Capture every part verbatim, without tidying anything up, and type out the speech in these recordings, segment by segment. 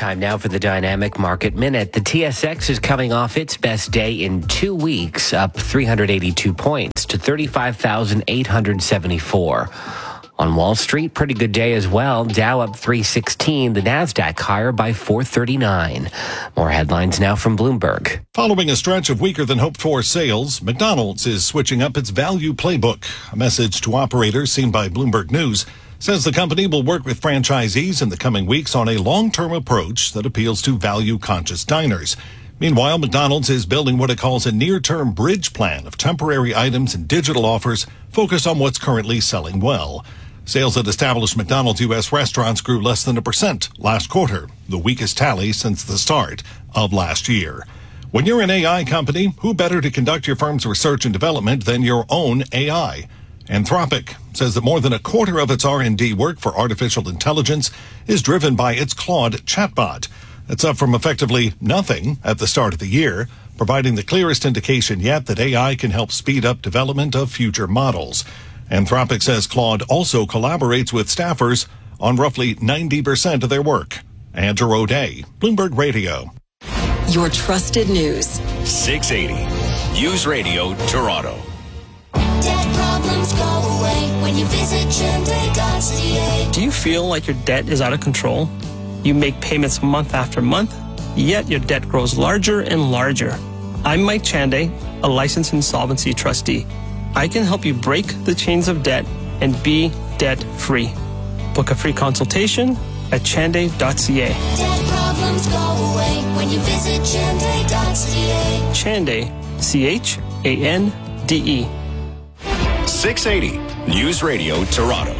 Time now for the Dynamic Market Minute. The T S X is coming off its best day in two weeks, up three hundred eighty-two points to thirty-five thousand eight hundred seventy-four. On Wall Street, pretty good day as well. Dow up three sixteen, the NASDAQ higher by four thirty-nine. More headlines now from Bloomberg. Following a stretch of weaker than hoped for sales, McDonald's is switching up its value playbook. A message to operators seen by Bloomberg News says the company will work with franchisees in the coming weeks on a long-term approach that appeals to value-conscious diners. Meanwhile, McDonald's is building what it calls a near-term bridge plan of temporary items and digital offers focused on what's currently selling well. Sales at established McDonald's U S restaurants grew less than a percent last quarter, the weakest tally since the start of last year. When you're an A I company, who better to conduct your firm's research and development than your own A I? Anthropic says that more than a quarter of its R and D work for artificial intelligence is driven by its Claude chatbot. That's up from effectively nothing at the start of the year, providing the clearest indication yet that A I can help speed up development of future models. Anthropic says Claude also collaborates with staffers on roughly ninety percent of their work. Andrew O'Day, Bloomberg Radio. Your trusted news. six eighty News Radio, Toronto. Debt problems go away when you visit Chande dot c a. Do you feel like your debt is out of control? You make payments month after month, yet your debt grows larger and larger. I'm Mike Chande, a licensed insolvency trustee. I can help you break the chains of debt and be debt-free. Book a free consultation at Chande dot c a. Debt problems go away when you visit Chande dot c a. Chande, C H A N D E. six eighty News Radio, Toronto.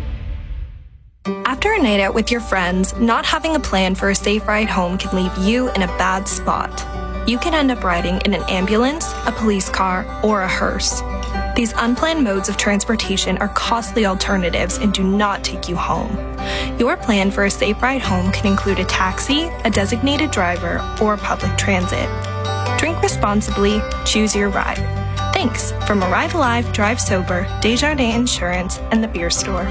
After a night out with your friends, not having a plan for a safe ride home can leave you in a bad spot. You can end up riding in an ambulance, a police car, or a hearse. These unplanned modes of transportation are costly alternatives and do not take you home. Your plan for a safe ride home can include a taxi, a designated driver, or public transit. Drink responsibly, choose your ride. Thanks from Arrive Alive, Drive Sober, Desjardins Insurance, and the Beer Store.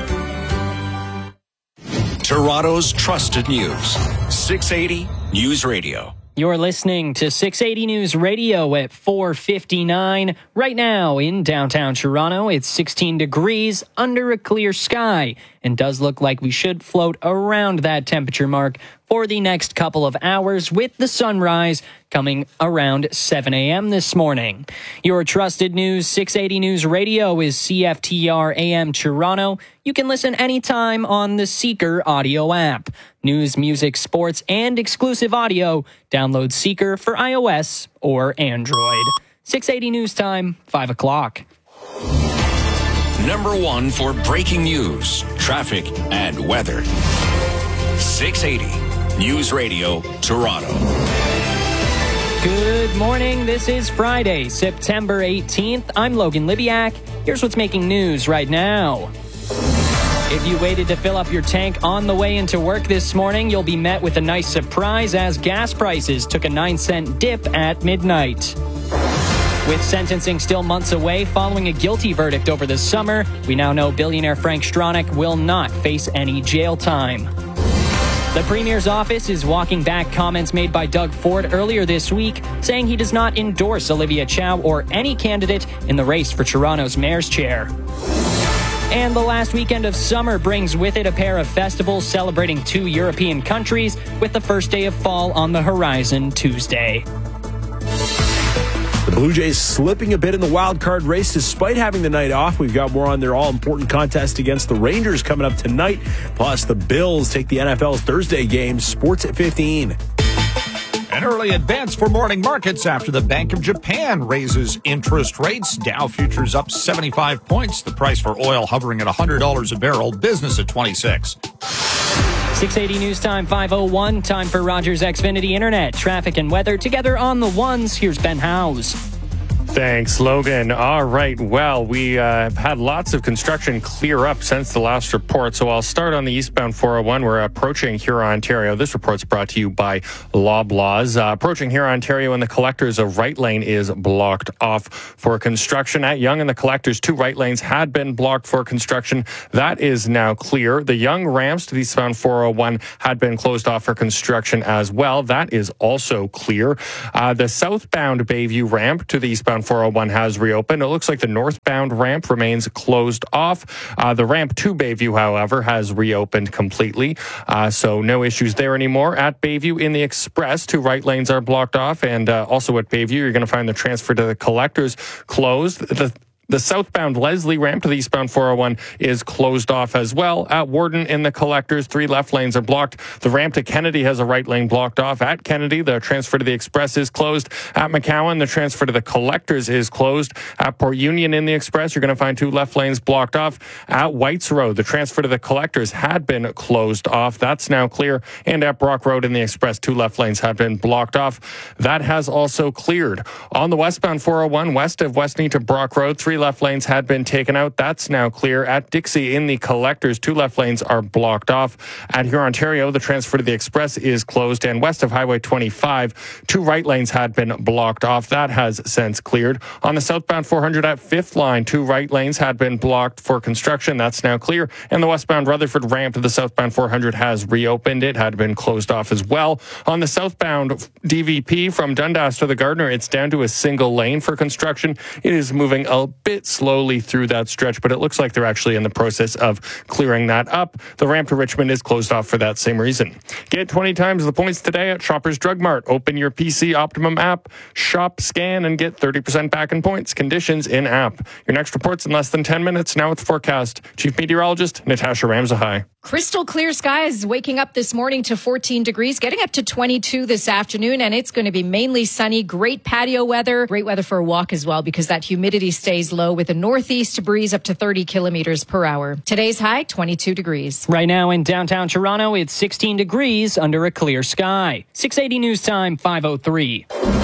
Toronto's trusted news. six eighty News Radio. You're listening to six eighty News Radio at four fifty-nine. Right now in downtown Toronto, it's sixteen degrees under a clear sky and does look like we should float around that temperature mark for the next couple of hours with the sunrise coming around seven a.m. this morning. Your trusted news, six eighty News Radio is C F T R A M Toronto. You can listen anytime on the Seeker audio app. News, music, sports, and exclusive audio. Download Seeker for iOS or Android. six eighty News Time, five o'clock. Number one for breaking news, traffic, and weather. six eighty News Radio, Toronto. Good morning. This is Friday, September eighteenth. I'm Logan Libiak. Here's what's making news right now. If you waited to fill up your tank on the way into work this morning, you'll be met with a nice surprise as gas prices took a nine cent dip at midnight. With sentencing still months away following a guilty verdict over the summer, we now know billionaire Frank Stronach will not face any jail time. The Premier's office is walking back comments made by Doug Ford earlier this week, saying he does not endorse Olivia Chow or any candidate in the race for Toronto's mayor's chair. And the last weekend of summer brings with it a pair of festivals celebrating two European countries, with the first day of fall on the horizon Tuesday. The Blue Jays slipping a bit in the wild card race despite having the night off. We've got more on their all-important contest against the Rangers coming up tonight. Plus, the Bills take the N F L's Thursday game. Sports at fifteen. An early advance for morning markets after the Bank of Japan raises interest rates. Dow futures up seventy-five points. The price for oil hovering at one hundred dollars a barrel. Business at twenty-six. six eighty News Time, five oh one. Time for Rogers Xfinity Internet. Traffic and weather together on the ones. Here's Ben Howes. Thanks, Logan. All right. Well, we uh, have had lots of construction clear up since the last report. So I'll start on the eastbound four oh one. We're approaching Huron, Ontario. This report's brought to you by Loblaws. Uh, approaching Huron, Ontario, and the Collectors, a right lane is blocked off for construction. At Yonge and the Collectors, two right lanes had been blocked for construction. That is now clear. The Yonge ramps to the eastbound four oh one had been closed off for construction as well. That is also clear. Uh, the southbound Bayview ramp to the eastbound four oh one has reopened. It looks like the northbound ramp remains closed off. Uh, the ramp to Bayview, however, has reopened completely. Uh, so no issues there anymore. At Bayview in the Express, two right lanes are blocked off. And uh, also at Bayview, you're going to find the transfer to the Collectors closed. The The southbound Leslie ramp to the eastbound four oh one is closed off as well. At Warden in the Collectors, three left lanes are blocked. The ramp to Kennedy has a right lane blocked off. At Kennedy, the transfer to the Express is closed. At McCowan, the transfer to the Collectors is closed. At Port Union in the Express, you're going to find two left lanes blocked off. At Whites Road, the transfer to the Collectors had been closed off. That's now clear. And at Brock Road in the Express, two left lanes had been blocked off. That has also cleared. On the westbound four oh one, west of Westney to Brock Road, three left lanes had been taken out. That's now clear. At Dixie in the Collectors, two left lanes are blocked off. At Huron, Ontario, the transfer to the Express is closed. And west of Highway twenty-five, two right lanes had been blocked off. That has since cleared. On the southbound four hundred at Fifth Line, two right lanes had been blocked for construction. That's now clear. And the westbound Rutherford ramp to the southbound four hundred has reopened. It had been closed off as well. On the southbound D V P from Dundas to the Gardner, it's down to a single lane for construction. It is moving a bit slowly through that stretch, but it looks like they're actually in the process of clearing that up. The ramp to Richmond is closed off for that same reason. Get twenty times the points today at Shoppers Drug Mart. Open your P C Optimum app, shop, scan, and get thirty percent back in points. Conditions in app. Your next report's in less than ten minutes. Now with the forecast. Chief Meteorologist Natasha Ramsahai. Crystal clear skies, waking up this morning to fourteen degrees, getting up to twenty-two this afternoon, and it's going to be mainly sunny. Great patio weather, great weather for a walk as well because that humidity stays low with a northeast breeze up to thirty kilometers per hour. Today's high, twenty-two degrees. Right now in downtown Toronto, it's sixteen degrees under a clear sky. six eighty News Time, five oh three.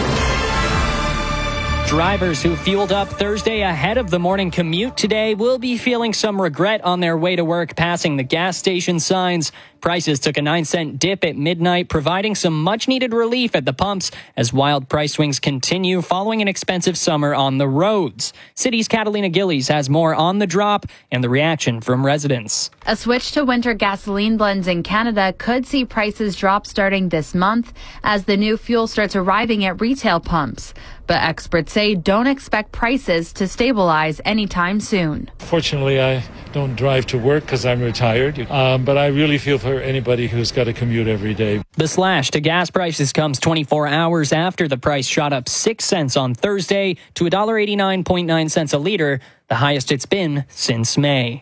Drivers who fueled up Thursday ahead of the morning commute today will be feeling some regret on their way to work passing the gas station signs. Prices took a nine cent dip at midnight, providing some much-needed relief at the pumps as wild price swings continue following an expensive summer on the roads. City's Catalina Gillies has more on the drop and the reaction from residents. A switch to winter gasoline blends in Canada could see prices drop starting this month as the new fuel starts arriving at retail pumps. But experts say don't expect prices to stabilize anytime soon. Fortunately, I don't drive to work because I'm retired, um, but I really feel for anybody who's got to commute every day. The slash to gas prices comes twenty-four hours after the price shot up six cents on Thursday to one dollar eighty-nine point nine cents a liter, the highest it's been since May.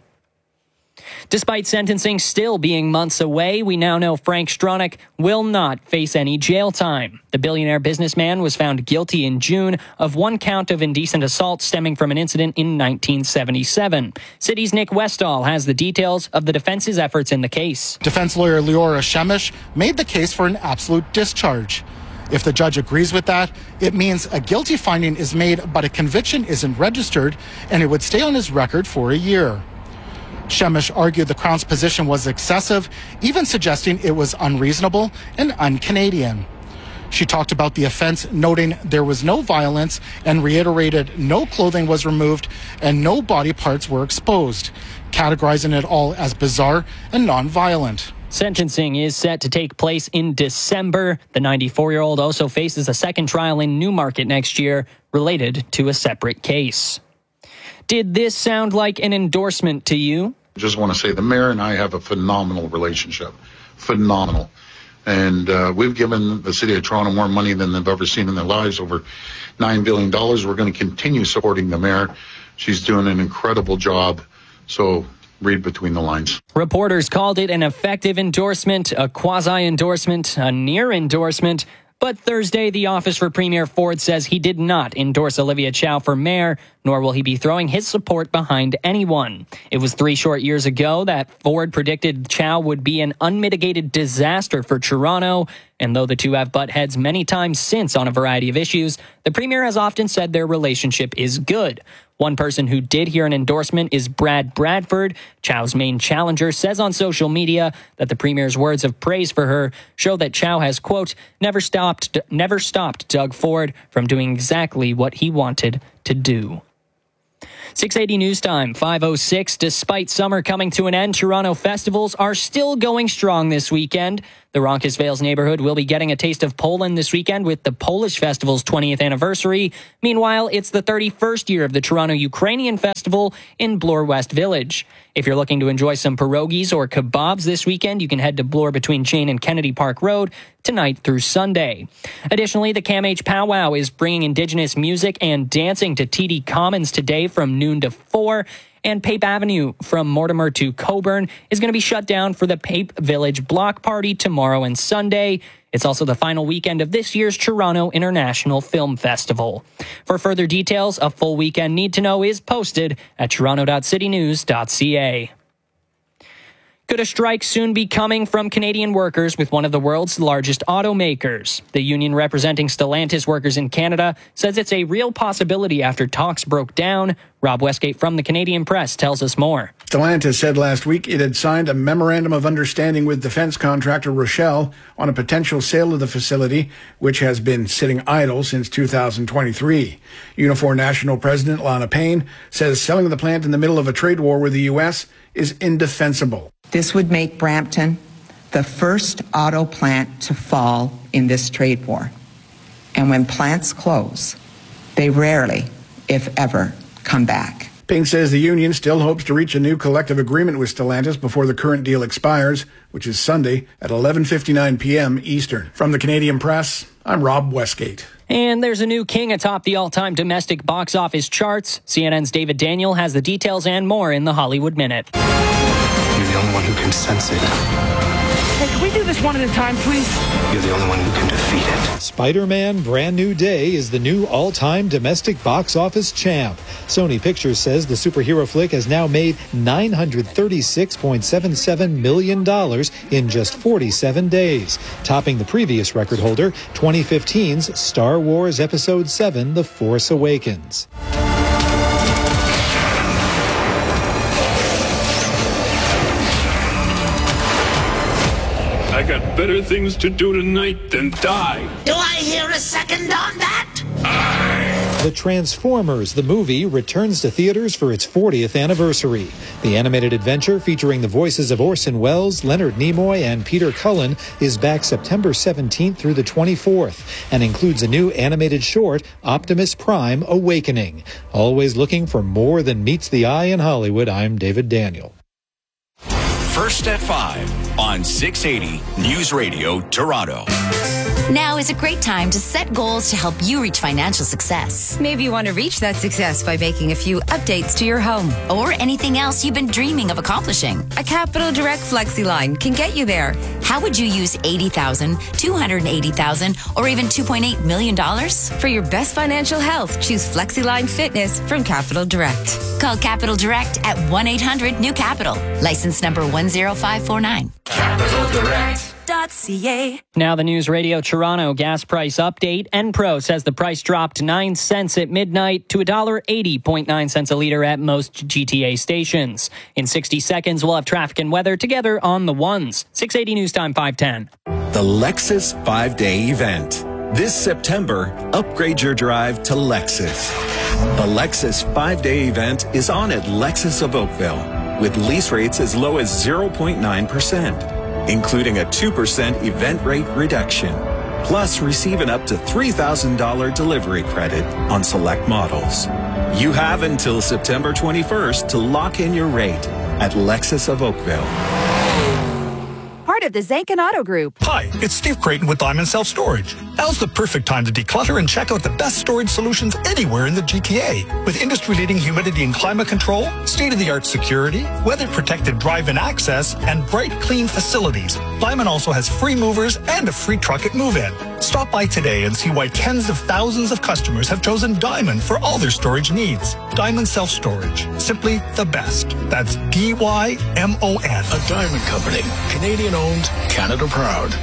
Despite sentencing still being months away, we now know Frank Stronach will not face any jail time. The billionaire businessman was found guilty in June of one count of indecent assault stemming from an incident in nineteen seventy-seven. City's Nick Westall has the details of the defense's efforts in the case. Defense lawyer Leora Shemish made the case for an absolute discharge. If the judge agrees with that, it means a guilty finding is made, but a conviction isn't registered, and it would stay on his record for a year. Shemish argued the Crown's position was excessive, even suggesting it was unreasonable and un-Canadian. She talked about the offense, noting there was no violence, and reiterated no clothing was removed and no body parts were exposed, categorizing it all as bizarre and non-violent. Sentencing is set to take place in December. The ninety-four-year-old also faces a second trial in Newmarket next year related to a separate case. Did this sound like an endorsement to you? I just want to say the mayor and I have a phenomenal relationship. Phenomenal. And uh, we've given the city of Toronto more money than they've ever seen in their lives, over nine billion dollars. We're going to continue supporting the mayor. She's doing an incredible job. So read between the lines. Reporters called it an effective endorsement, a quasi-endorsement, a near endorsement. But Thursday, the Office for Premier Ford says he did not endorse Olivia Chow for mayor, nor will he be throwing his support behind anyone. It was three short years ago that Ford predicted Chow would be an unmitigated disaster for Toronto, and though the two have butt heads many times since on a variety of issues, the Premier has often said their relationship is good. One person who did hear an endorsement is Brad Bradford. Chow's main challenger says on social media that the Premier's words of praise for her show that Chow has, quote, never stopped, never stopped Doug Ford from doing exactly what he wanted to do. six eighty News Time, five oh six. Despite summer coming to an end, Toronto festivals are still going strong this weekend. The Roncesvalles neighborhood will be getting a taste of Poland this weekend with the Polish Festival's twentieth anniversary. Meanwhile, it's the thirty-first year of the Toronto Ukrainian Festival in Bloor West Village. If you're looking to enjoy some pierogies or kebabs this weekend, you can head to Bloor between Jane and Kennedy Park Road tonight through Sunday. Additionally, the Cam H Powwow is bringing Indigenous music and dancing to T D Commons today from noon to four. And Pape Avenue from Mortimer to Coburn is going to be shut down for the Pape Village Block Party tomorrow and Sunday. It's also the final weekend of this year's Toronto International Film Festival. For further details, a full weekend need to know is posted at toronto dot city news dot c a. Could a strike soon be coming from Canadian workers with one of the world's largest automakers? The union representing Stellantis workers in Canada says it's a real possibility after talks broke down. Rob Westgate from the Canadian Press tells us more. Stellantis said last week it had signed a memorandum of understanding with defense contractor Rochelle on a potential sale of the facility, which has been sitting idle since two thousand twenty-three. Unifor National President Lana Payne says selling the plant in the middle of a trade war with the U S is indefensible. This would make Brampton the first auto plant to fall in this trade war. And when plants close, they rarely, if ever, come back. Payne says the union still hopes to reach a new collective agreement with Stellantis before the current deal expires, which is Sunday at eleven fifty-nine p.m. Eastern. From the Canadian Press, I'm Rob Westgate. And there's a new king atop the all-time domestic box office charts. C N N's David Daniel has the details and more in the Hollywood Minute. You're the only one who can sense it. Hey, can we do this one at a time, please? You're the only one who can defeat it. Spider-Man Brand New Day is the new all-time domestic box office champ. Sony Pictures says the superhero flick has now made nine hundred thirty-six point seven seven million dollars in just forty-seven days, topping the previous record holder, twenty fifteen's Star Wars Episode seven, The Force Awakens. I got better things to do tonight than die. Do I hear a second on that? Aye. The Transformers, the movie, returns to theaters for its fortieth anniversary. The animated adventure featuring the voices of Orson Welles, Leonard Nimoy, and Peter Cullen is back September seventeenth through the twenty-fourth and includes a new animated short, Optimus Prime Awakening. Always looking for more than meets the eye in Hollywood, I'm David Daniel. First at five on six eighty News Radio Toronto. Now is a great time to set goals to help you reach financial success. Maybe you want to reach that success by making a few updates to your home. Or anything else you've been dreaming of accomplishing. A Capital Direct Flexi line can get you there. How would you use eighty thousand dollars, two hundred eighty thousand dollars, or even two point eight million dollars? For your best financial health, choose FlexiLine Fitness from Capital Direct. Call Capital Direct at one eight hundred new capital. License number one zero five four nine. Capital Direct. Now the News Radio Toronto gas price update. Enpro says the price dropped nine cents at midnight to one dollar eighty point nine cents a liter at most G T A stations. In sixty seconds, we'll have traffic and weather together on the ones. six eighty News Time, five ten. The Lexus five-day event. This September, upgrade your drive to Lexus. The Lexus five-day event is on at Lexus of Oakville with lease rates as low as zero point nine percent. Including a two percent event rate reduction. Plus, receive an up to three thousand dollars delivery credit on select models. You have until September twenty-first to lock in your rate at Lexus of Oakville. Part of the Zankin Auto Group. Hi, it's Steve Creighton with Diamond Self Storage. Now's the perfect time to declutter and check out the best storage solutions anywhere in the G T A. With industry-leading humidity and climate control, state-of-the-art security, weather-protected drive-in access, and bright, clean facilities, Lyman also has free movers and a free truck at move-in. Stop by today and see why tens of thousands of customers have chosen Diamond for all their storage needs. Diamond Self-Storage. Simply the best. That's D Y M O N. A Diamond Company. Canadian-owned, Canada proud.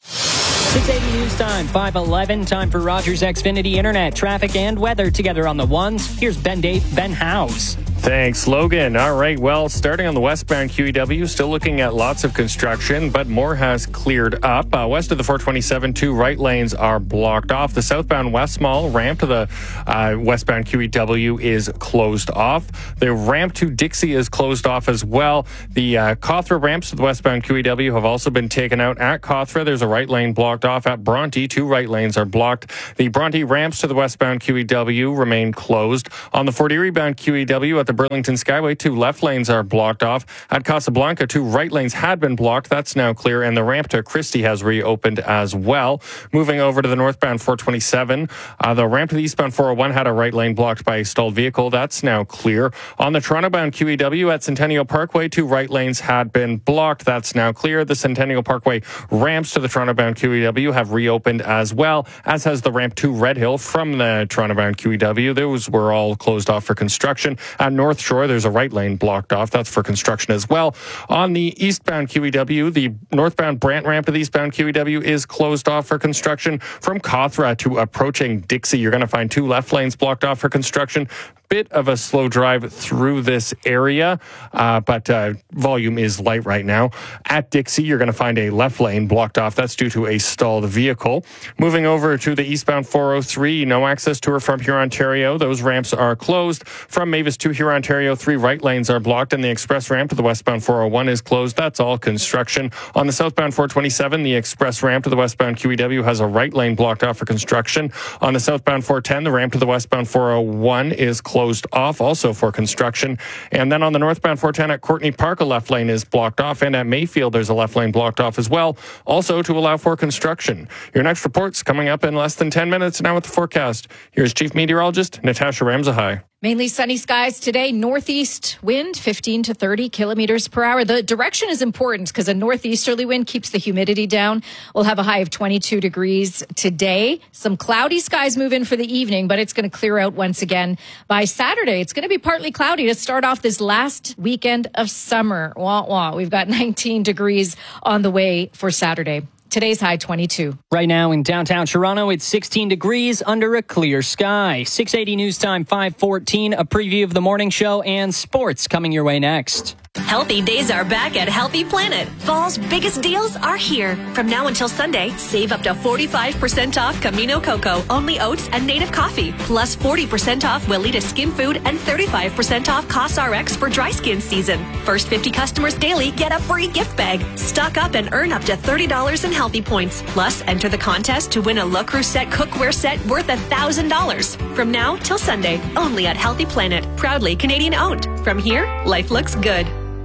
six eighty News Time, five eleven. Time for Rogers Xfinity Internet, traffic and weather together on the ones. Here's Ben Dave, Ben House. Thanks, Logan. All right, well, starting on the westbound Q E W, still looking at lots of construction, but more has cleared up. Uh, west of the four twenty-seven, two right lanes are blocked off. The southbound West Mall ramp to the uh, westbound Q E W is closed off. The ramp to Dixie is closed off as well. The uh, Cawthra ramps to the westbound Q E W have also been taken out. At Cawthra, there's a right lane blocked off. At Bronte, two right lanes are blocked. The Bronte ramps to the westbound Q E W remain closed. On the Fort Erie bound Q E W at the Burlington Skyway, two left lanes are blocked off. At Casablanca, two right lanes had been blocked. That's now clear, and the ramp to Christie has reopened as well. Moving over to the northbound four twenty-seven, uh, the ramp to the eastbound four oh one had a right lane blocked by a stalled vehicle. That's now clear. On the Toronto-bound Q E W at Centennial Parkway, two right lanes had been blocked. That's now clear. The Centennial Parkway ramps to the Toronto-bound Q E W have reopened as well, as has the ramp to Red Hill from the Toronto-bound Q E W. Those were all closed off for construction. At North Shore, there's a right lane blocked off. That's for construction as well. On the eastbound Q E W, the northbound Brant ramp to the eastbound Q E W is closed off for construction. From Cawthra to approaching Dixie, you're going to find two left lanes blocked off for construction. Bit of a slow drive through this area, uh, but uh, volume is light right now. At Dixie, you're going to find a left lane blocked off. That's due to a stalled vehicle. Moving over to the eastbound four oh three, no access to or from Huron, Ontario. Those ramps are closed. From Mavis to Huron, Ontario, three right lanes are blocked, and the express ramp to the westbound four oh one is closed. That's all construction. On the southbound four twenty-seven, the express ramp to the westbound Q E W has a right lane blocked off for construction. On the southbound four ten, the ramp to the westbound four oh one is closed. Closed off also for construction. And then on the northbound four ten at Courtney Park, a left lane is blocked off. And at Mayfield, there's a left lane blocked off as well, also to allow for construction. Your next report's coming up in less than ten minutes. Now with the forecast, here's Chief Meteorologist Natasha Ramzahai. Mainly sunny skies today. Northeast wind, fifteen to thirty kilometers per hour. The direction is important because a northeasterly wind keeps the humidity down. We'll have a high of twenty-two degrees today. Some cloudy skies move in for the evening, but it's going to clear out once again by Saturday. It's going to be partly cloudy to start off this last weekend of summer. Wah, wah. We've got nineteen degrees on the way for Saturday. Today's high twenty-two. Right now in downtown Toronto, it's sixteen degrees under a clear sky. six eighty News Time, five fourteen. A preview of the morning show and sports coming your way next. Healthy days are back at Healthy Planet. Fall's biggest deals are here. From now until Sunday, save up to forty-five percent off Camino Cocoa, Only Oats, and Native Coffee. Plus forty percent off Welita Skin Food and thirty-five percent off CosRx for dry skin season. First fifty customers daily get a free gift bag. Stock up and earn up to thirty dollars in Healthy Points. Plus, enter the contest to win a Le Creuset cookware set worth one thousand dollars. From now till Sunday, only at Healthy Planet. Proudly Canadian owned. From here, life looks good.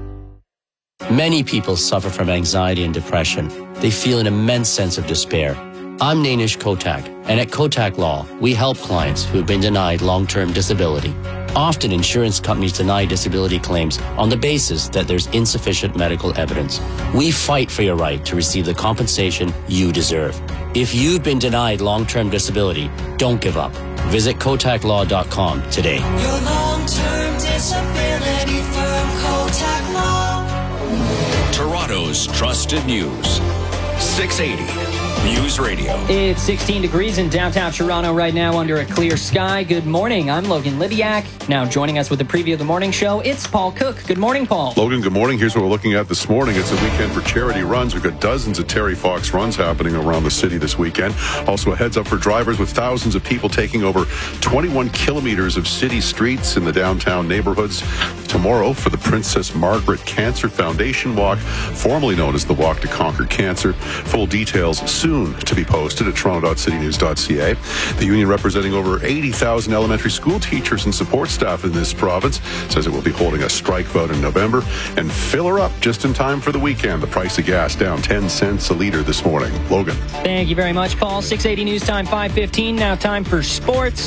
Many people suffer from anxiety and depression. They feel an immense sense of despair. I'm Nainish Kotak, and at Kotak Law, we help clients who have been denied long-term disability. Often, insurance companies deny disability claims on the basis that there's insufficient medical evidence. We fight for your right to receive the compensation you deserve. If you've been denied long-term disability, don't give up. Visit kotak law dot com today. Your long-term disability firm, Kotak Law. Toronto's trusted news. six eighty News Radio. It's sixteen degrees in downtown Toronto right now under a clear sky. Good morning. I'm Logan Libiak. Now joining us with the preview of the morning show, it's Paul Cook. Good morning, Paul. Logan, good morning. Here's what we're looking at this morning. It's a weekend for charity runs. We've got dozens of Terry Fox runs happening around the city this weekend. Also a heads up for drivers with thousands of people taking over twenty-one kilometers of city streets in the downtown neighborhoods tomorrow for the Princess Margaret Cancer Foundation Walk, formerly known as the Walk to Conquer Cancer. Full details soon soon to be posted at toronto dot city news dot c a. The union, representing over eighty thousand elementary school teachers and support staff in this province, says it will be holding a strike vote in November and fill her up just in time for the weekend. The price of gas down ten cents a litre this morning. Logan. Thank you very much, Paul. six eighty News Time, five fifteen. Now time for sports.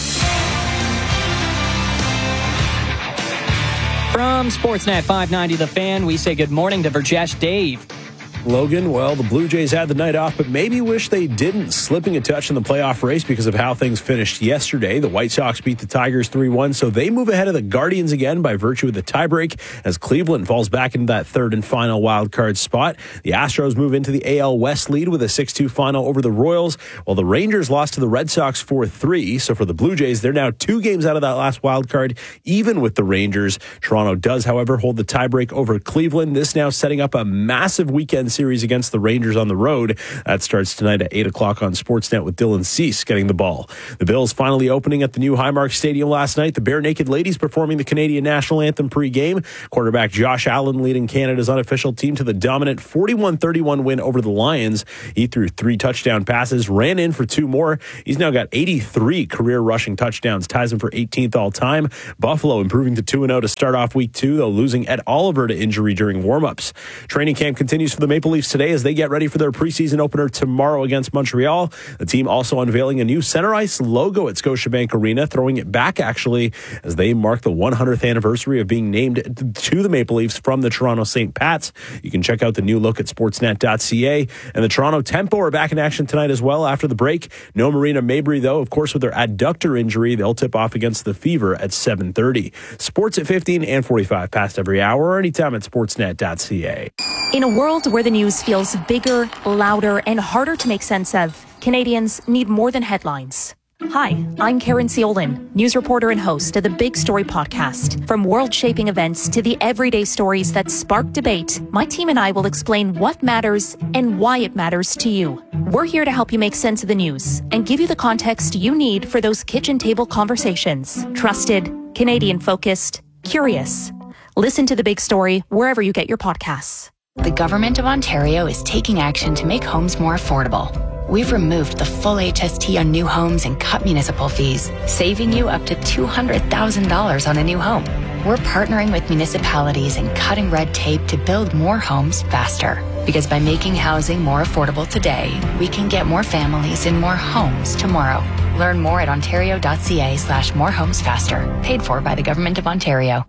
From Sportsnet five ninety The Fan, we say good morning to Verjesh Dave. Logan, well, the Blue Jays had the night off, but maybe wish they didn't, slipping a touch in the playoff race because of how things finished yesterday. The White Sox beat the Tigers three one, so they move ahead of the Guardians again by virtue of the tiebreak as Cleveland falls back into that third and final wild card spot. The Astros move into the A L West lead with a six two final over the Royals, while the Rangers lost to the Red Sox four three. So for the Blue Jays, they're now two games out of that last wild card, even with the Rangers. Toronto does, however, hold the tiebreak over Cleveland. This now setting up a massive weekend series against the Rangers on the road. That starts tonight at eight o'clock on Sportsnet with Dylan Cease getting the ball. The Bills finally opening at the new Highmark Stadium last night. The Bare Naked Ladies performing the Canadian National Anthem pre-game. Quarterback Josh Allen leading Canada's unofficial team to the dominant forty-one thirty-one win over the Lions. He threw three touchdown passes, ran in for two more. He's now got eighty-three career rushing touchdowns, ties him for eighteenth all time. Buffalo improving to two and oh to start off week two, though losing Ed Oliver to injury during warm-ups. Training camp continues for the Maple Leafs today as they get ready for their preseason opener tomorrow against Montreal. The team also unveiling a new center ice logo at Scotiabank Arena, throwing it back actually as they mark the one hundredth anniversary of being named to the Maple Leafs from the Toronto Saint Pats. You can check out the new look at sportsnet dot c a. And the Toronto Tempo are back in action tonight as well after the break. No Marina Mabry, though, of course, with their adductor injury. They'll tip off against the Fever at seven thirty. Sports at fifteen and forty-five past every hour or anytime at sportsnet dot c a. In a world where the news feels bigger, louder, and harder to make sense of, Canadians need more than headlines. Hi, I'm Karen Ciolin, news reporter and host of the Big Story podcast. From world-shaping events to the everyday stories that spark debate, my team and I will explain what matters and why it matters to you. We're here to help you make sense of the news and give you the context you need for those kitchen table conversations. Trusted, Canadian-focused, curious. Listen to The Big Story wherever you get your podcasts. The Government of Ontario is taking action to make homes more affordable. We've removed the full H S T on new homes and cut municipal fees, saving you up to two hundred thousand dollars on a new home. We're partnering with municipalities and cutting red tape to build more homes faster. Because by making housing more affordable today, we can get more families in more homes tomorrow. Learn more at ontario dot c a slash more homes faster. Paid for by the Government of Ontario.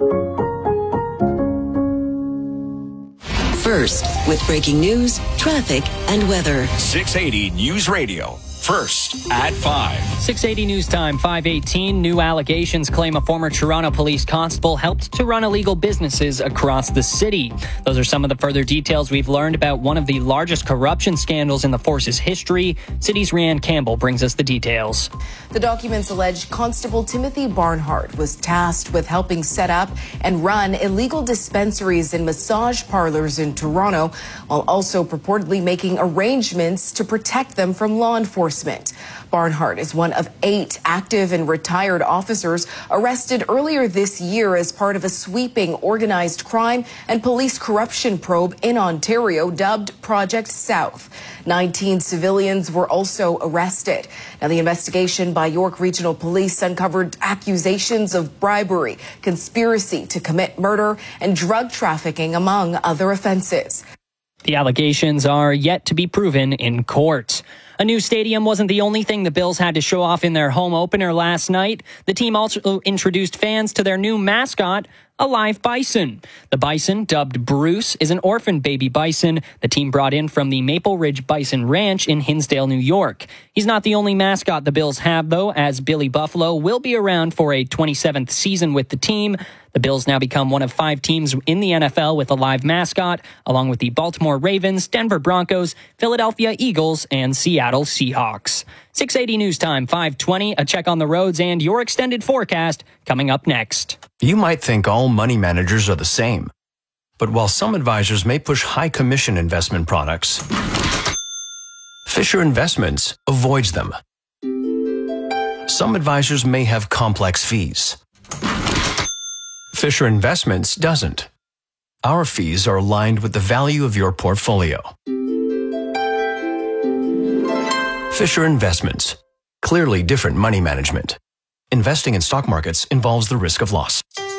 First, with breaking news, traffic, and weather. six eighty News Radio. First at five. six eighty News Time, five eighteen. New allegations claim a former Toronto police constable helped to run illegal businesses across the city. Those are some of the further details we've learned about one of the largest corruption scandals in the force's history. City's Rianne Campbell brings us the details. The documents allege Constable Timothy Barnhart was tasked with helping set up and run illegal dispensaries and massage parlors in Toronto, while also purportedly making arrangements to protect them from law enforcement. Barnhart is one of eight active and retired officers arrested earlier this year as part of a sweeping organized crime and police corruption probe in Ontario dubbed Project South. nineteen civilians were also arrested. Now, the investigation by York Regional Police uncovered accusations of bribery, conspiracy to commit murder, and drug trafficking, among other offenses. The allegations are yet to be proven in court. A new stadium wasn't the only thing the Bills had to show off in their home opener last night. The team also introduced fans to their new mascot, a live bison. The bison, dubbed Bruce, is an orphan baby bison the team brought in from the Maple Ridge Bison Ranch in Hinsdale, New York. He's not the only mascot the Bills have, though, as Billy Buffalo will be around for a twenty-seventh season with the team. The Bills now become one of five teams in the N F L with a live mascot, along with the Baltimore Ravens, Denver Broncos, Philadelphia Eagles, and Seattle Seahawks. six eighty News Time, five twenty, a check on the roads and your extended forecast coming up next. You might think all money managers are the same. But while some advisors may push high commission investment products, Fisher Investments avoids them. Some advisors may have complex fees. Fisher Investments doesn't. Our fees are aligned with the value of your portfolio. Fisher Investments. Clearly different money management. Investing in stock markets involves the risk of loss.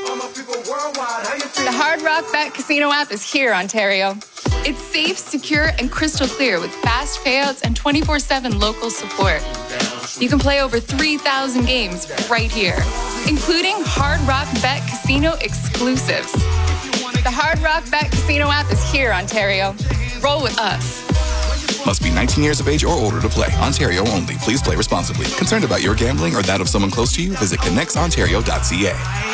The Hard Rock Bet Casino app is here, Ontario. It's safe, secure, and crystal clear with fast payouts and twenty-four seven local support. You can play over three thousand games right here, including Hard Rock Bet Casino exclusives. The Hard Rock Bet Casino app is here, Ontario. Roll with us. Must be nineteen years of age or older to play. Ontario only. Please play responsibly. Concerned about your gambling or that of someone close to you? Visit connects ontario dot c a.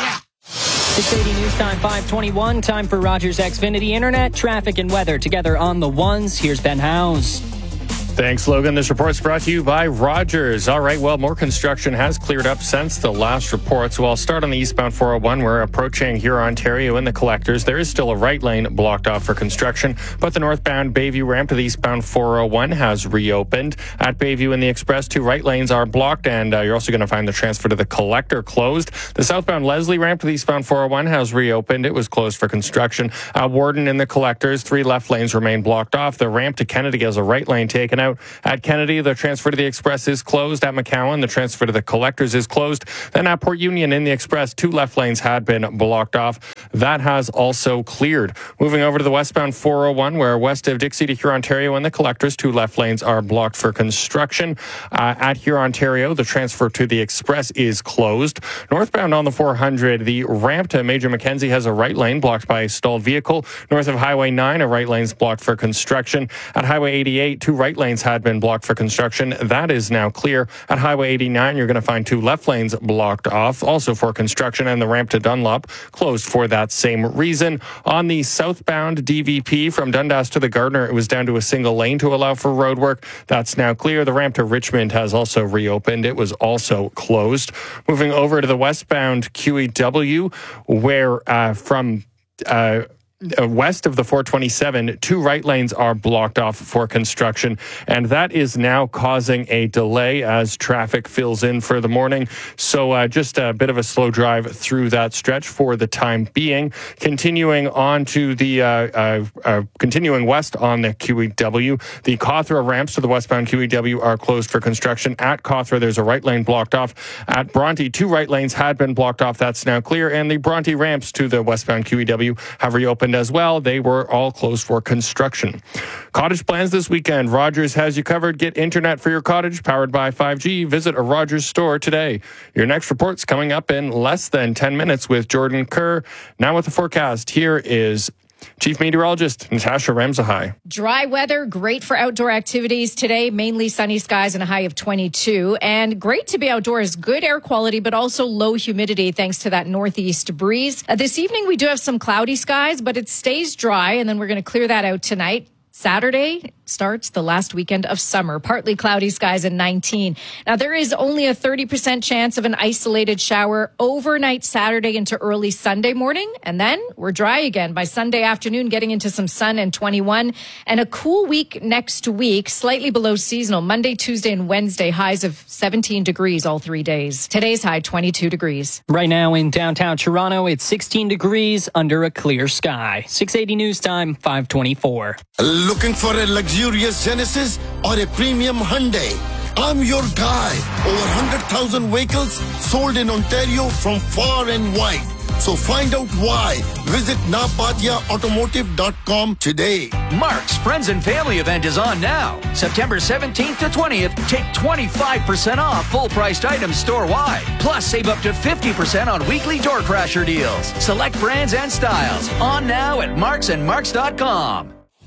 six eighty News Time, five twenty-one. Time for Rogers Xfinity Internet, traffic and weather together on the ones. Here's Ben Howes. Thanks, Logan. This report's brought to you by Rogers. All right, well, more construction has cleared up since the last report. So I'll start on the eastbound four oh one. We're approaching here, Ontario, in the collectors. There is still a right lane blocked off for construction, but the northbound Bayview ramp to the eastbound four oh one has reopened. At Bayview and the Express, two right lanes are blocked, and uh, you're also going to find the transfer to the collector closed. The southbound Leslie ramp to the eastbound four oh one has reopened. It was closed for construction. Uh, Warden in the collectors, three left lanes remain blocked off. The ramp to Kennedy has a right lane taken out. At Kennedy, the transfer to the Express is closed. At McCowan, the transfer to the collectors is closed. Then at Port Union in the Express, two left lanes had been blocked off. That has also cleared. Moving over to the westbound four oh one, where west of Dixie to Huron, Ontario, and the collectors, two left lanes are blocked for construction. Uh, at Huron, Ontario, the transfer to the Express is closed. Northbound on the four hundred, the ramp to Major Mackenzie has a right lane blocked by a stalled vehicle. North of Highway nine, a right lane's blocked for construction. At Highway eighty-eight, two right lanes had been blocked for construction. That is now clear. At Highway eighty-nine, you're going to find two left lanes blocked off, also for construction, and the ramp to Dunlop closed for that same reason. On the southbound D V P from Dundas to the Gardner, it was down to a single lane to allow for road work. That's now clear. The ramp to Richmond has also reopened. It was also closed. Moving over to the westbound Q E W, where uh, from uh, Uh, west of the four twenty-seven, two right lanes are blocked off for construction, and that is now causing a delay as traffic fills in for the morning. So uh, just a bit of a slow drive through that stretch for the time being. Continuing on to the, uh, uh, uh, continuing west on the Q E W, the Cawthra ramps to the westbound Q E W are closed for construction. At Cawthra, there's a right lane blocked off. At Bronte, two right lanes had been blocked off. That's now clear, and the Bronte ramps to the westbound Q E W have reopened as well. They were all closed for construction. Cottage plans this weekend. Rogers has you covered. Get internet for your cottage powered by five G. Visit a Rogers store today. Your next report's coming up in less than ten minutes with Jordan Kerr. Now with the forecast, here is Chief Meteorologist Natasha Ramsahai. Dry weather, great for outdoor activities today. Mainly sunny skies and a high of twenty-two. And great to be outdoors. Good air quality, but also low humidity thanks to that northeast breeze. Uh, this evening, we do have some cloudy skies, but it stays dry. And then we're going to clear that out tonight. Saturday starts the last weekend of summer. Partly cloudy skies and nineteen. Now, there is only a thirty percent chance of an isolated shower overnight Saturday into early Sunday morning. And then we're dry again by Sunday afternoon, getting into some sun and twenty-one. And a cool week next week, slightly below seasonal. Monday, Tuesday, and Wednesday, highs of seventeen degrees all three days. Today's high, twenty-two degrees. Right now in downtown Toronto, it's sixteen degrees under a clear sky. six eighty News Time, five twenty-four. Looking for a luxurious Genesis or a premium Hyundai? I'm your guy. Over one hundred thousand vehicles sold in Ontario from far and wide. So find out why. Visit napatia automotive dot com today. Mark's Friends and Family event is on now. September seventeenth to twentieth, take twenty-five percent off full-priced items store-wide. Plus, save up to fifty percent on weekly door crasher deals. Select brands and styles. On now at marks and marks dot com.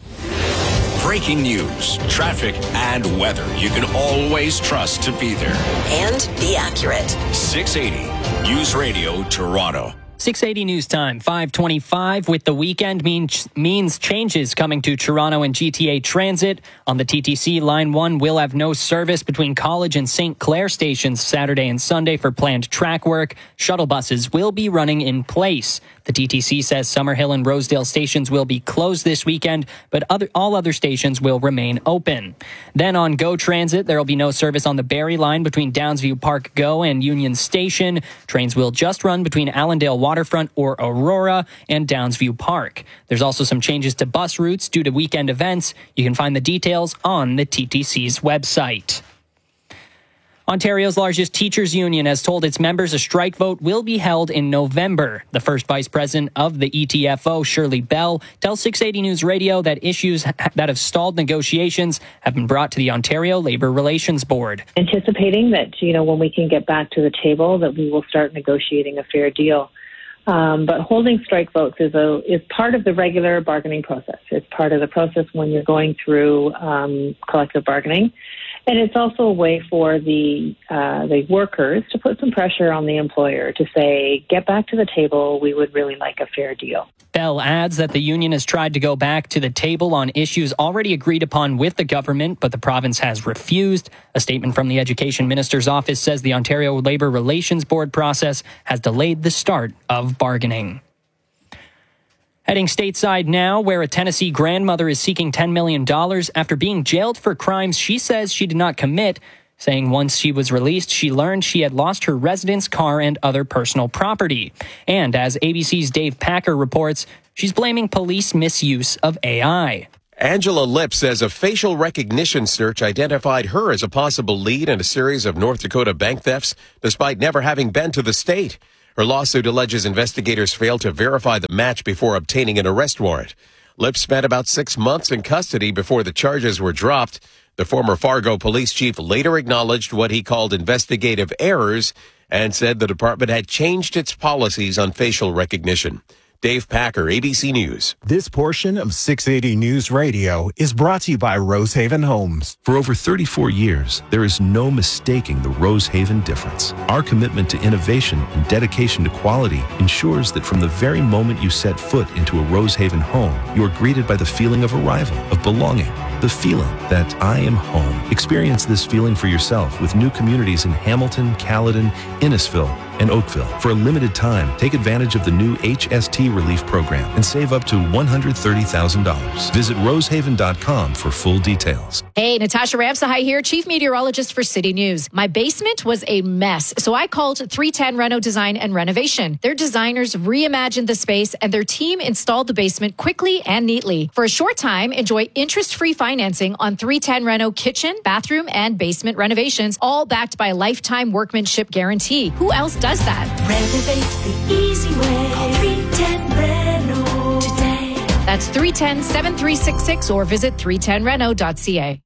Breaking news, traffic, and weather you can always trust to be there. And be accurate. six eighty News Radio Toronto. six eighty News Time, five twenty-five, with the weekend means, means changes coming to Toronto and G T A Transit. On the T T C, Line one will have no service between College and Saint Clair stations Saturday and Sunday for planned track work. Shuttle buses will be running in place. The T T C says Summerhill and Rosedale stations will be closed this weekend, but other, all other stations will remain open. Then on GO Transit, there will be no service on the Barrie line between Downsview Park GO and Union Station. Trains will just run between Allendale Waterfront or Aurora and Downsview Park. There's also some changes to bus routes due to weekend events. You can find the details on the T T C's website. Ontario's largest teachers union has told its members a strike vote will be held in November. The first vice president of the E T F O, Shirley Bell, tells six eighty News Radio that issues that have stalled negotiations have been brought to the Ontario Labour Relations Board. Anticipating that, you know, when we can get back to the table, that we will start negotiating a fair deal. Um, but holding strike votes is a is part of the regular bargaining process. It's part of the process when you're going through um, collective bargaining. And it's also a way for the uh, the workers to put some pressure on the employer to say, get back to the table. We would really like a fair deal. Bell adds that the union has tried to go back to the table on issues already agreed upon with the government, but the province has refused. A statement from the Education Minister's office says the Ontario Labour Relations Board process has delayed the start of bargaining. Heading stateside now, where a Tennessee grandmother is seeking ten million dollars after being jailed for crimes she says she did not commit, saying once she was released, she learned she had lost her residence, car, and other personal property. And as A B C's Dave Packer reports, she's blaming police misuse of A I. Angela Lipp says a facial recognition search identified her as a possible lead in a series of North Dakota bank thefts, despite never having been to the state. Her lawsuit alleges investigators failed to verify the match before obtaining an arrest warrant. Lipp spent about six months in custody before the charges were dropped. The former Fargo police chief later acknowledged what he called investigative errors and said the department had changed its policies on facial recognition. Dave Packer, A B C News. This portion of six eighty News Radio is brought to you by Rosehaven Homes. For over thirty-four years, there is no mistaking the Rosehaven difference. Our commitment to innovation and dedication to quality ensures that from the very moment you set foot into a Rosehaven home, you are greeted by the feeling of arrival, of belonging, the feeling that I am home. Experience this feeling for yourself with new communities in Hamilton, Caledon, Innisfil, and Oakville. For a limited time, take advantage of the new H S T Relief Program and save up to one hundred thirty thousand dollars. Visit rosehaven dot com for full details. Hey, Natasha Ramsahai here, Chief Meteorologist for City News. My basement was a mess, so I called three ten Reno Design and Renovation. Their designers reimagined the space and their team installed the basement quickly and neatly. For a short time, enjoy interest-free financing on three ten Reno kitchen, bathroom, and basement renovations, all backed by a lifetime workmanship guarantee. Who else does that? Renovate the easy way. Call three ten Reno today. That's three one zero, seven three six six or visit three ten reno dot c a.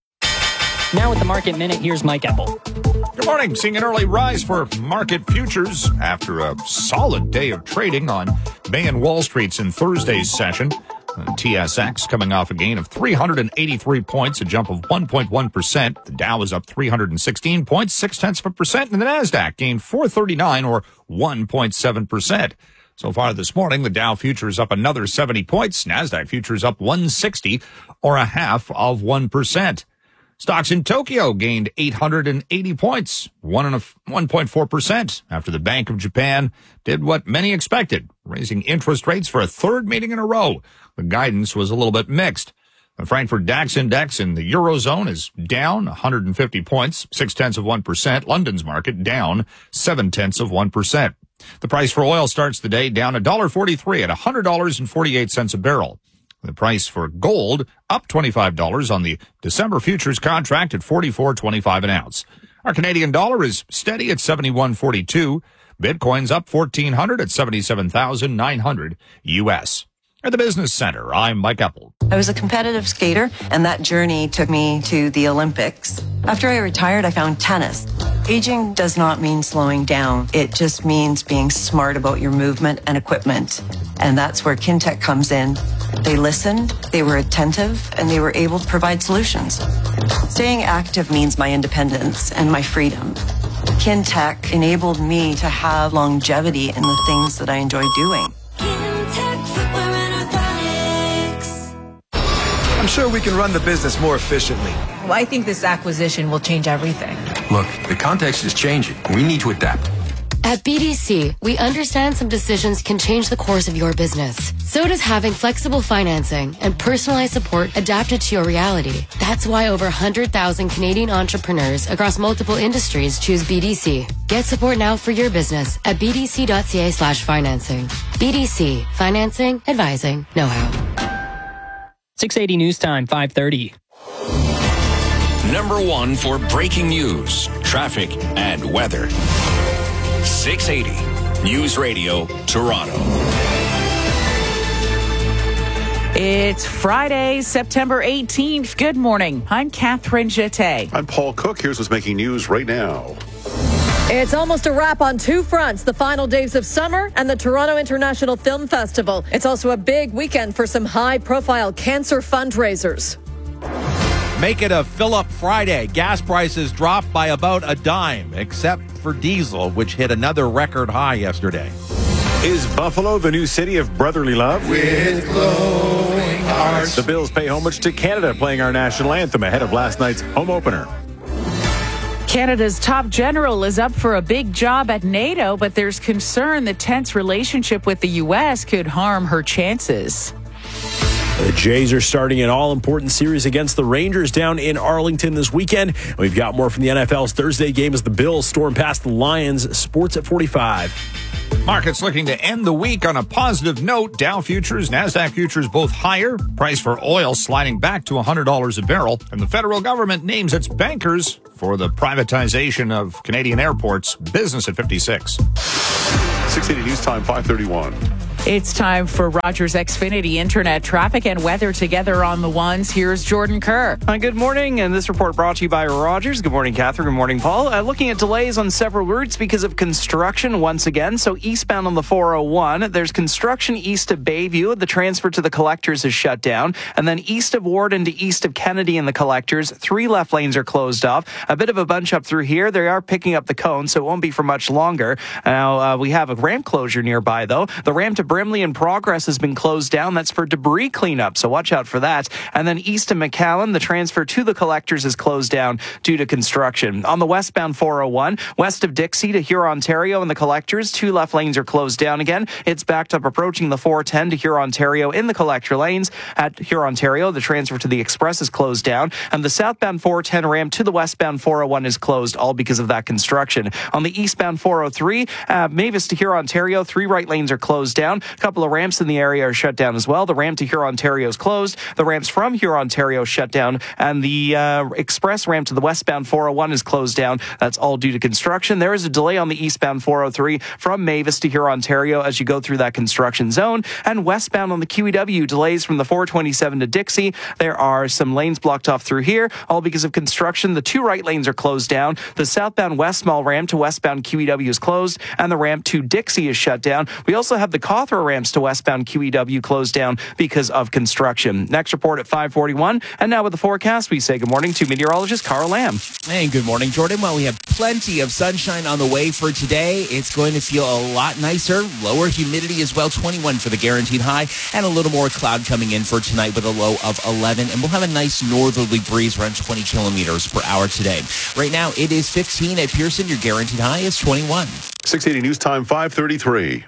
Now with the Market Minute, here's Mike Eppel. Good morning. Seeing an early rise for market futures after a solid day of trading on Bay and Wall Streets in Thursday's session. T S X coming off a gain of three hundred eighty-three points, a jump of one point one percent. The Dow is up three hundred sixteen points, six tenths of a percent, and the NASDAQ gained four thirty-nine or one point seven percent. So far this morning, the Dow futures up another seventy points, NASDAQ futures up one sixty or a half of one percent. Stocks in Tokyo gained eight hundred eighty points, one and a one point four percent, after the Bank of Japan did what many expected, raising interest rates for a third meeting in a row. The guidance was a little bit mixed. The Frankfurt DAX index in the Eurozone is down one hundred fifty points, six tenths of one percent. London's market down seven tenths of one percent. The price for oil starts the day down one dollar forty-three at one hundred dollars and forty-eight cents a barrel. The price for gold up twenty-five dollars on the December futures contract at forty-four twenty-five an ounce. Our Canadian dollar is steady at seventy-one forty-two. Bitcoin's up fourteen hundred at seventy-seven thousand nine hundred U S. At the Business Center, I'm Mike Eppel. I was a competitive skater, and that journey took me to the Olympics. After I retired, I found tennis. Aging does not mean slowing down. It just means being smart about your movement and equipment. And that's where Kintec comes in. They listened, they were attentive, and they were able to provide solutions. Staying active means my independence and my freedom. Kintec enabled me to have longevity in the things that I enjoy doing. I'm sure we can run the business more efficiently. Well, I think this acquisition will change everything. Look, the context is changing. We need to adapt. At B D C, we understand some decisions can change the course of your business. So does having flexible financing and personalized support adapted to your reality. That's why over one hundred thousand Canadian entrepreneurs across multiple industries choose B D C. Get support now for your business at bdc.ca slash financing. B D C, financing, advising, know-how. six eighty News Time, five thirty. Number one for breaking news, traffic, and weather. six eighty News Radio, Toronto. It's Friday, September eighteenth. Good morning. I'm Catherine Jeté. I'm Paul Cook. Here's what's making news right now. It's almost a wrap on two fronts, the final days of summer and the Toronto International Film Festival. It's also a big weekend for some high-profile cancer fundraisers. Make it a fill-up Friday. Gas prices dropped by about a dime, except for diesel, which hit another record high yesterday. Is Buffalo the new city of brotherly love? With glowing hearts. The Bills pay homage to Canada, playing our national anthem ahead of last night's home opener. Canada's top general is up for a big job at NATO, but there's concern the tense relationship with the U S could harm her chances. The Jays are starting an all-important series against the Rangers down in Arlington this weekend. We've got more from the N F L's Thursday game as the Bills storm past the Lions. Sports at forty-five. Markets looking to end the week on a positive note. Dow futures, NASDAQ futures both higher. Price for oil sliding back to one hundred dollars a barrel. And the federal government names its bankers for the privatization of Canadian airports. Business at fifty-six. six eighty News Time, five thirty-one. It's time for Rogers Xfinity Internet traffic and weather together on the ones. Here's Jordan Kerr. Hi, good morning, and this report brought to you by Rogers. Good morning, Catherine. Good morning, Paul. Uh, looking at delays on several routes because of construction once again. So eastbound on the four oh one, there's construction east of Bayview. The transfer to the collectors is shut down. And then east of Warden to east of Kennedy in the collectors, three left lanes are closed off. A bit of a bunch up through here. They are picking up the cone, so it won't be for much longer. Now, uh, we have a ramp closure nearby, though. The ramp to Brimley in Progress has been closed down. That's for debris cleanup, so watch out for that. And then east of McAllen, the transfer to the collectors is closed down due to construction. On the westbound four oh one, west of Dixie to Huron, Ontario and the collectors, two left lanes are closed down again. It's backed up approaching the four ten to Huron, Ontario in the collector lanes. At Huron, Ontario, the transfer to the Express is closed down, and the southbound four ten ramp to the westbound four oh one is closed, all because of that construction. On the eastbound four oh three, uh, Mavis to Huron, Ontario, three right lanes are closed down. A couple of ramps in the area are shut down as well. The ramp to Huron, Ontario is closed. The ramps from Huron, Ontario shut down, and the uh, express ramp to the westbound four oh one is closed down. That's all due to construction. There is a delay on the eastbound four oh three from Mavis to Huron, Ontario as you go through that construction zone, and westbound on the Q E W, delays from the four twenty-seven to Dixie. There are some lanes blocked off through here, all because of construction. The two right lanes are closed down. The southbound West Mall ramp to westbound Q E W is closed, and the ramp to Dixie is shut down. We also have the Cawthra ramps to westbound Q E W closed down because of construction. Next report at five forty-one, and now with the forecast, we say good morning to meteorologist Carl Lamb. Hey, good morning, Jordan. Well, we have plenty of sunshine on the way for today. It's going to feel a lot nicer. Lower humidity as well, twenty-one for the guaranteed high, and a little more cloud coming in for tonight with a low of eleven. And we'll have a nice northerly breeze around twenty kilometers per hour today. Right now, it is fifteen at Pearson. Your guaranteed high is twenty-one. six eighty News Time, five thirty-three.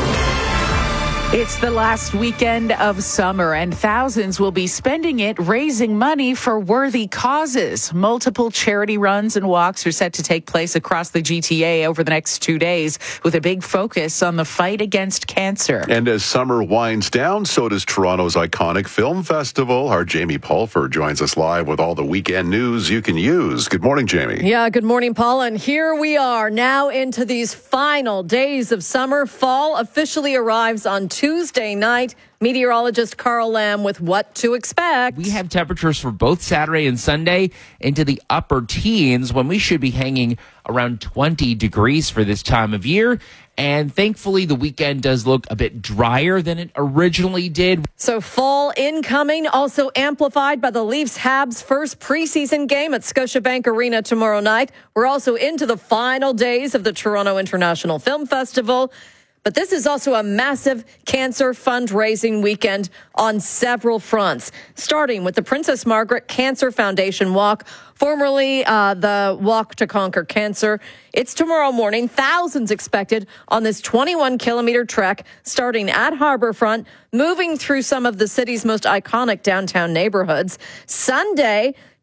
It's the last weekend of summer, and thousands will be spending it raising money for worthy causes. Multiple charity runs and walks are set to take place across the G T A over the next two days, with a big focus on the fight against cancer. And as summer winds down, so does Toronto's iconic film festival. Our Jamie Pulford joins us live with all the weekend news you can use. Good morning, Jamie. Yeah, good morning, Paul. And here we are now into these final days of summer. Fall officially arrives on Tuesday night. Meteorologist Carl Lamb with what to expect. We have temperatures for both Saturday and Sunday into the upper teens when we should be hanging around twenty degrees for this time of year. And thankfully, the weekend does look a bit drier than it originally did. So fall incoming, also amplified by the Leafs-Habs first preseason game at Scotiabank Arena tomorrow night. We're also into the final days of the Toronto International Film Festival. But this is also a massive cancer fundraising weekend on several fronts, starting with the Princess Margaret Cancer Foundation Walk, formerly uh, the Walk to Conquer Cancer. It's tomorrow morning. Thousands expected on this twenty-one kilometer trek, starting at Harbourfront, moving through some of the city's most iconic downtown neighborhoods. Sunday,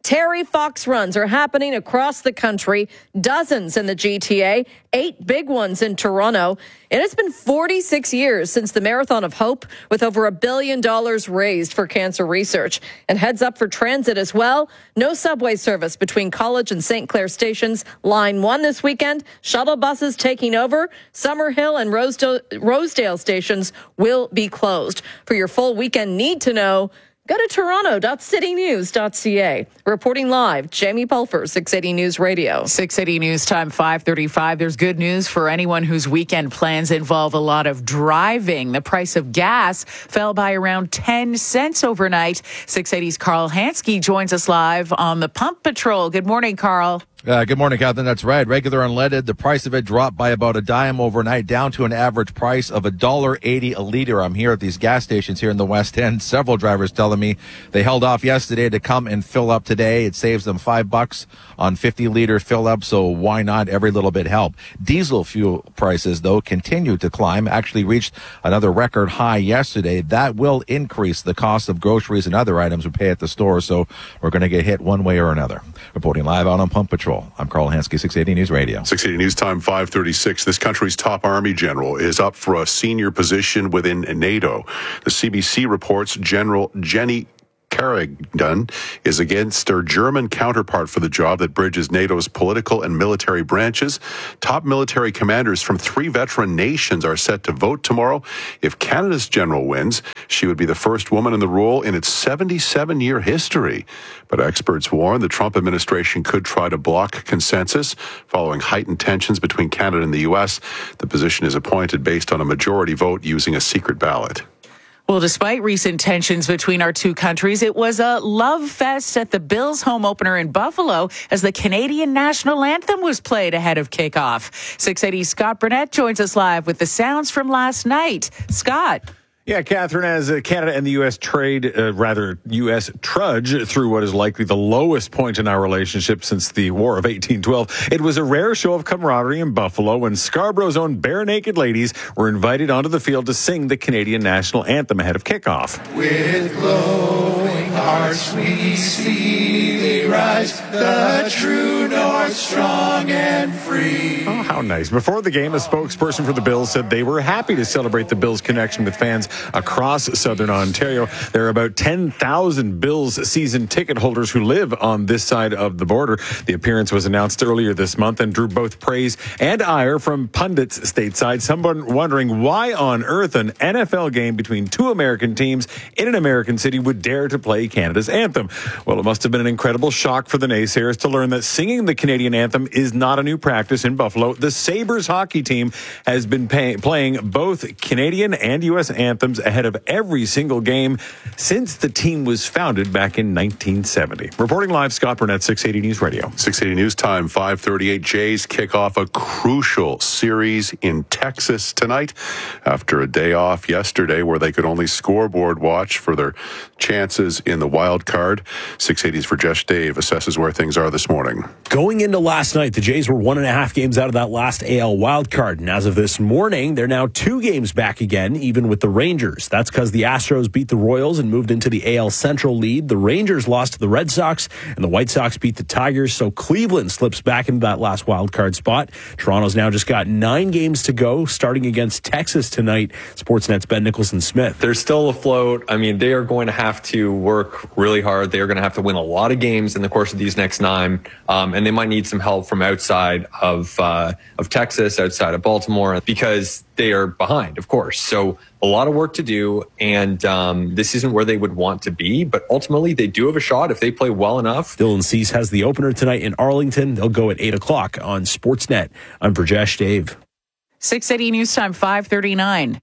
Terry Fox runs are happening across the country, dozens in the G T A, eight big ones in Toronto. It has been forty-six years since the Marathon of Hope, with over a billion dollars raised for cancer research. And heads up for transit as well. No subway service between College and Saint Clair stations. Line one this weekend. Shuttle buses taking over. Summerhill and Rosedale, Rosedale stations will be closed. For your full weekend need to know, go to toronto dot city news dot c a. Reporting live, Jamie Pulfer, six eighty News Radio. six eighty News Time, five thirty-five. There's good news for anyone whose weekend plans involve a lot of driving. The price of gas fell by around ten cents overnight. six eighty's Carl Hansky joins us live on the Pump Patrol. Good morning, Carl. Uh, good morning, Catherine. That's right. Regular unleaded, the price of it dropped by about a dime overnight, down to an average price of one dollar eighty a liter. I'm here at these gas stations here in the West End. Several drivers telling me they held off yesterday to come and fill up today. It saves them five bucks on fifty liter fill up, so why not? Every little bit help. Diesel fuel prices, though, continue to climb, actually reached another record high yesterday. That will increase the cost of groceries and other items we pay at the store, so we're going to get hit one way or another. Reporting live out on Pump Patrol, I'm Carl Hansky, six eighty News Radio. six eighty News Time, five thirty-six. This country's top army general is up for a senior position within NATO. The C B C reports General Jenny Carrigan is against her German counterpart for the job that bridges NATO's political and military branches. Top military commanders from three veteran nations are set to vote tomorrow. If Canada's general wins, she would be the first woman in the role in its seventy-seven year history. But experts warn the Trump administration could try to block consensus following heightened tensions between Canada and the U S. The position is appointed based on a majority vote using a secret ballot. Well, despite recent tensions between our two countries, it was a love fest at the Bills home opener in Buffalo as the Canadian national anthem was played ahead of kickoff. six eighty Scott Burnett joins us live with the sounds from last night. Scott. Yeah, Catherine, as uh, Canada and the U S trade, uh, rather, U S trudge through what is likely the lowest point in our relationship since the War of eighteen twelve, it was a rare show of camaraderie in Buffalo when Scarborough's own Bare Naked Ladies were invited onto the field to sing the Canadian national anthem ahead of kickoff. With glowing hearts we speedily rise, the true north strong and free. Oh, how nice. Before the game, a spokesperson for the Bills said they were happy to celebrate the Bills' connection with fans across southern Ontario. There are about ten thousand Bills season ticket holders who live on this side of the border. The appearance was announced earlier this month and drew both praise and ire from pundits stateside. Someone wondering why on earth an N F L game between two American teams in an American city would dare to play Canada's anthem. Well, it must have been an incredible shock for the naysayers to learn that singing the Canadian anthem is not a new practice in Buffalo. The Sabres hockey team has been pay- playing both Canadian and U S anthems ahead of every single game since the team was founded back in nineteen seventy. Reporting live, Scott Burnett, six eighty News Radio. six eighty News Time, five thirty-eight. Jays kick off a crucial series in Texas tonight after a day off yesterday where they could only scoreboard watch for their chances in the wild card. six eighty's Rajesh Dave assesses where things are this morning. Going into last night, the Jays were one and a half games out of that last A L wild card. And as of this morning, they're now two games back again, even with the Rangers. That's because the Astros beat the Royals and moved into the A L Central lead. The Rangers lost to the Red Sox, and the White Sox beat the Tigers. So Cleveland slips back into that last wild card spot. Toronto's now just got nine games to go, starting against Texas tonight. Sportsnet's Ben Nicholson-Smith. They're still afloat. I mean, they are going to have to work really hard. They are going to have to win a lot of games in the course of these next nine, um, and they might need some help from outside of uh, of Texas, outside of Baltimore, because they are behind, of course. So a lot of work to do, and um, this isn't where they would want to be, but ultimately they do have a shot if they play well enough. Dylan Cease has the opener tonight in Arlington. They'll go at eight o'clock on Sportsnet. I'm Rajesh Dave. six eighty News Time, five thirty-nine.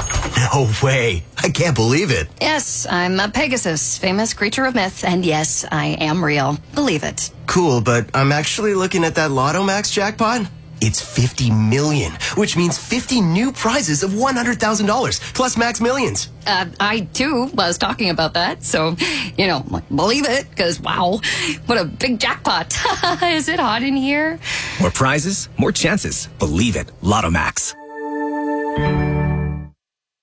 No way. I can't believe it. Yes, I'm a Pegasus, famous creature of myth, and yes, I am real. Believe it. Cool, but I'm actually looking at that Lotto Max jackpot. It's fifty million, which means fifty new prizes of one hundred thousand dollars, plus Max Millions. Uh, I, too, was talking about that, so, you know, believe it, because, wow, what a big jackpot. Is it hot in here? More prizes, more chances. Believe it. Lotto Max.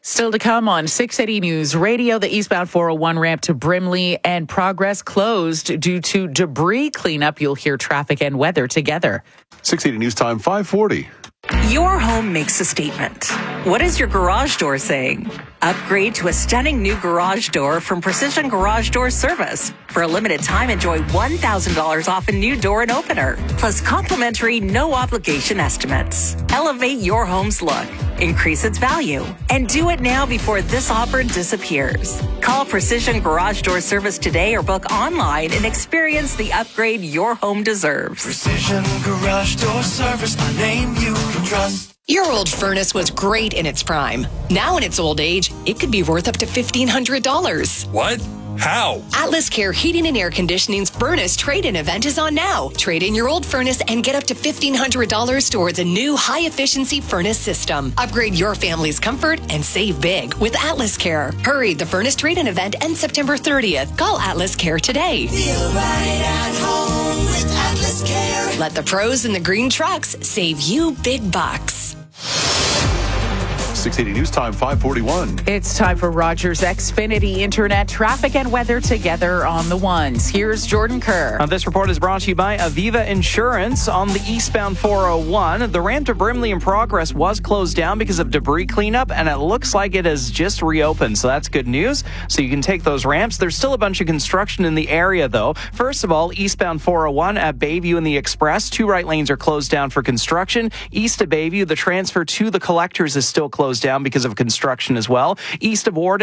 Still to come on six eighty News Radio, the eastbound four oh one ramp to Brimley and Progress closed due to debris cleanup. You'll hear traffic and weather together. six eighty News Time, five forty. Your home makes a statement. What is your garage door saying? Upgrade to a stunning new garage door from Precision Garage Door Service. For a limited time, enjoy one thousand dollars off a new door and opener, plus complimentary no-obligation estimates. Elevate your home's look, increase its value, and do it now before this offer disappears. Call Precision Garage Door Service today or book online and experience the upgrade your home deserves. Precision Garage Door Service, a name you can trust. Your old furnace was great in its prime. Now in its old age, it could be worth up to fifteen hundred dollars. What? How? Atlas Care Heating and Air Conditioning's furnace trade-in event is on now. Trade in your old furnace and get up to fifteen hundred dollars towards a new high-efficiency furnace system. Upgrade your family's comfort and save big with Atlas Care. Hurry, the furnace trade-in event ends September thirtieth. Call Atlas Care today. Feel right at home with Atlas Care. Let the pros in the green trucks save you big bucks. six eighty News Time, five forty-one. It's time for Rogers Xfinity Internet traffic and weather together on the ones. Here's Jordan Kerr. Uh, this report is brought to you by Aviva Insurance. On the eastbound four oh one, the ramp to Brimley in Progress was closed down because of debris cleanup, and it looks like it has just reopened, so that's good news. So you can take those ramps. There's still a bunch of construction in the area, though. First of all, eastbound four oh one at Bayview and the Express, two right lanes are closed down for construction. East of Bayview, the transfer to the collectors is still closed down because of construction as well. East of Warden,